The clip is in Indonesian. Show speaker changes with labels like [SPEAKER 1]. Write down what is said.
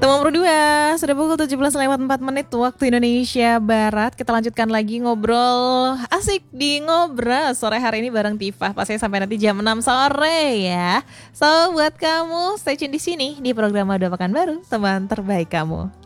[SPEAKER 1] Kamu berdua, sudah pukul 17 lewat 4 menit waktu Indonesia Barat. Kita lanjutkan lagi ngobrol asik di Ngobrol sore hari ini bareng Tifa. Pastinya sampai nanti jam 6 sore ya. So buat kamu stay tune di sini di program Madu Pekanbaru, teman terbaik kamu.